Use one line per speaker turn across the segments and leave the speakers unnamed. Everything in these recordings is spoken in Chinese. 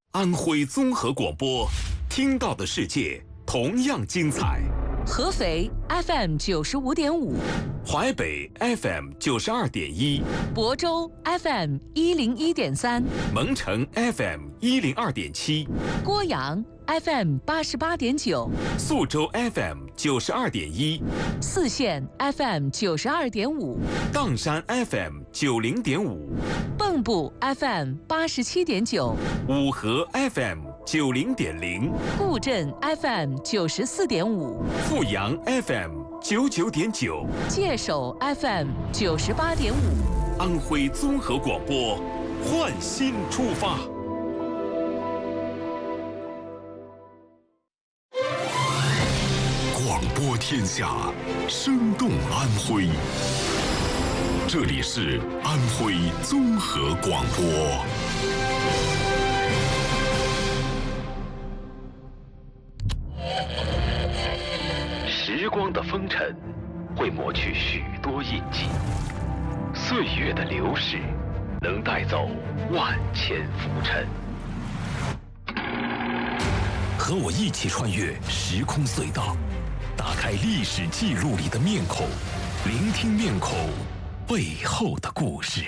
安徽综合广播，听到的世界同样精彩。
合肥 FM 95.5，
淮北 FM 92.1，
亳州 FM 101.3，
蒙城 FM 102.7，
郭阳 FM 88.9，
宿州 FM 92.1，
泗县 FM 92.5，
砀山 FM 90.5，
蚌埠 FM 87.9，
五河 FM 90.0，
固镇 FM 94.5，
阜阳 FM 99.9，
界首 FM 98.5。
安徽综合广播，焕新出发。
广播天下，生动安徽。这里是安徽综合广播。
时光的风尘会磨去许多印记，岁月的流逝能带走万千浮尘。
和我一起穿越时空隧道，打开历史记录里的面孔，聆听面孔背后的故事。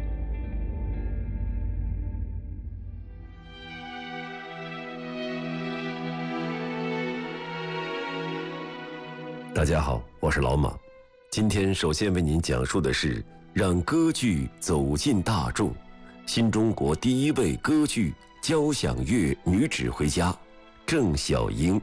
大家好，我是老马。今天首先为您讲述的是让歌剧走进大众，新中国第一位歌剧交响乐女指挥家郑晓英。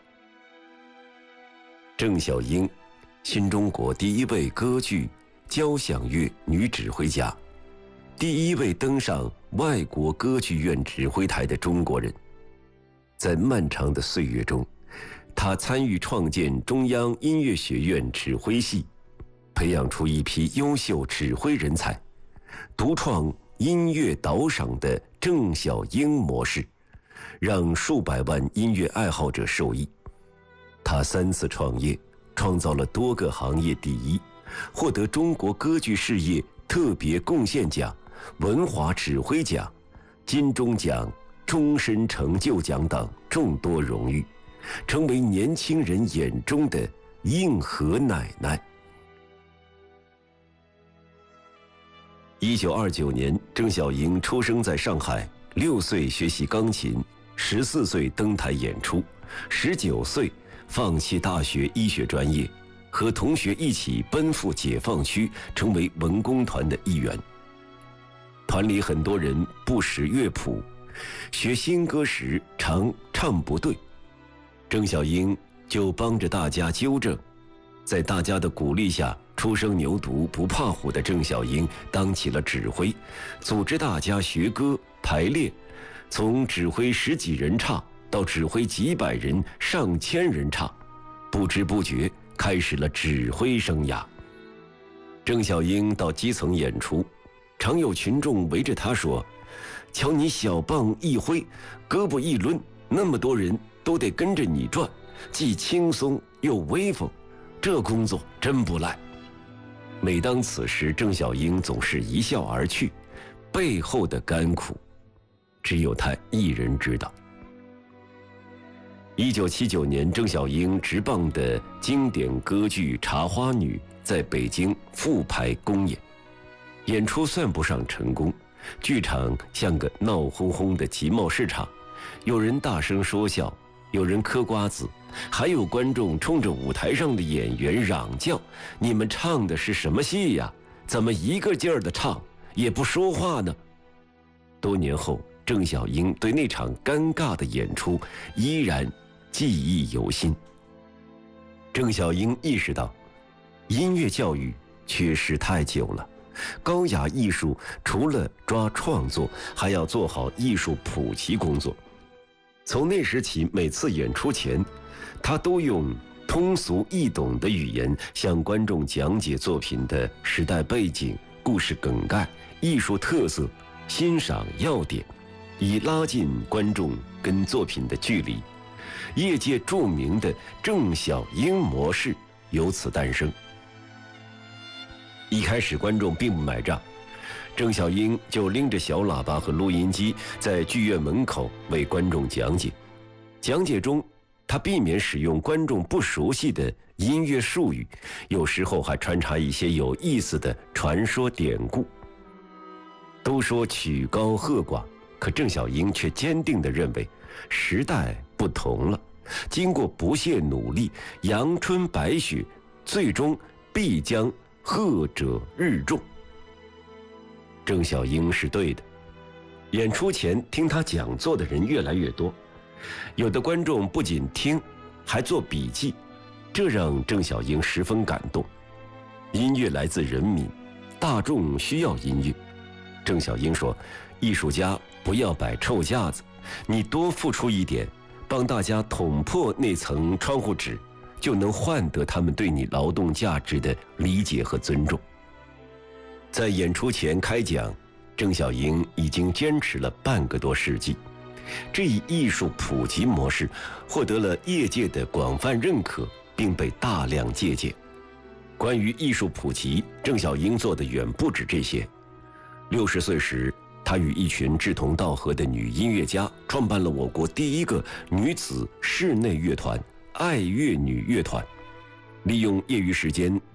郑晓英，新中国第一位歌剧交响乐女指挥家，第一位登上外国歌剧院指挥台的中国人。在漫长的岁月中，他参与创建中央音乐学院指挥系，培养出一批优秀指挥人才，独创音乐导赏的郑晓英模式，让数百万音乐爱好者受益。他3次创业，创造了多个行业第一，获得中国歌剧事业特别贡献奖、文华指挥奖、金钟奖、终身成就奖等众多荣誉，成为年轻人眼中的硬核奶奶。1929年，郑晓英出生在上海，6岁学习钢琴，14岁登台演出，19岁放弃大学医学专业，和同学一起奔赴解放区，成为文工团的一员。团里很多人不识乐谱，学新歌时常唱不对，郑晓英就帮着大家纠正。在大家的鼓励下，初生牛犊不怕虎的郑晓英当起了指挥，组织大家学歌排练，从指挥10几人唱到指挥几百人、上千人唱，不知不觉开始了指挥生涯。郑晓英到基层演出，常有群众围着他说：“瞧你小棒一挥，胳膊一抡，那么多人都得跟着你转，既轻松又威风，这工作真不赖。”每当此时，郑晓英总是一笑而去，背后的甘苦只有他一人知道。1979年，郑晓英执棒的经典歌剧《茶花女》在北京复排公演，演出算不上成功，剧场像个闹哄哄的集贸市场，有人大声说笑，有人嗑瓜子，还有观众冲着舞台上的演员嚷叫：“你们唱的是什么戏呀？怎么一个劲儿的唱，也不说话呢？”多年后，郑晓英对那场尴尬的演出依然记忆犹新。郑晓英意识到，音乐教育缺失太久了，高雅艺术除了抓创作，还要做好艺术普及工作。从那时起，每次演出前，他都用通俗易懂的语言向观众讲解作品的时代背景、故事梗概、艺术特色、欣赏要点，以拉近观众跟作品的距离。业界著名的郑晓英模式由此诞生。一开始观众并不买账， 郑小英就拎着小喇叭和录音机在剧院门口为观众讲解。讲解中，他避免使用观众不熟悉的音乐术语，有时候还穿插一些有意思的传说典故。都说曲高和寡，可郑小英却坚定地认为时代不同了，经过不懈努力，阳春白雪，最终必将和者日众。郑小英是对的，演出前听他讲座的人越来越多，有的观众不仅听，还做笔记，这让郑小英十分感动。音乐来自人民，大众需要音乐。郑小英说，艺术家不要摆臭架子，你多付出一点，帮大家捅破那层窗户纸，就能换得他们对你劳动价值的理解和尊重。在演出前开讲，郑小英已经坚持了半个多世纪，这一艺术普及模式获得了业界的广泛认可，并被大量借鉴。关于艺术普及，郑小英做的远不止这些。60岁时，她与一群志同道合的女音乐家创办了我国第一个女子室内乐团——爱乐女乐团，利用业余时间